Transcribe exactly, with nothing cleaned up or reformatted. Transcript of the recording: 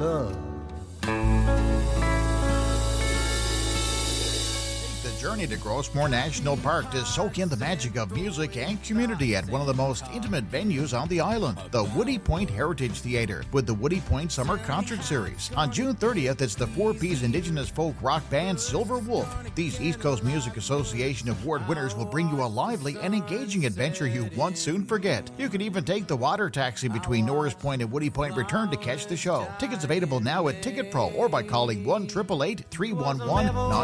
love. The journey to Grossmore National Park to soak in the magic of music and community at one of the most intimate venues on the island, the Woody Point Heritage Theatre, with the Woody Point Summer Concert Series. On June thirtieth, it's the four-piece Indigenous folk rock band Silver Wolf. These East Coast Music Association award winners will bring you a lively and engaging adventure you won't soon forget. You can even take the water taxi between Norris Point and Woody Point Return to catch the show. Tickets available now at Ticket Pro or by calling one eight eight eight, three one one, nine